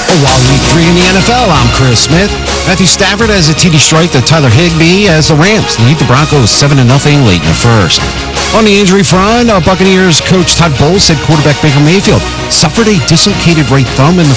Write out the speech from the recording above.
While Week 3 in the NFL, I'm Chris Smith. Matthew Stafford has a TD strike to Tyler Higbee as the Rams lead the Broncos 7-0 late in the first. On the injury front, Buccaneers coach Todd Bowles said quarterback Baker Mayfield suffered a dislocated right thumb in the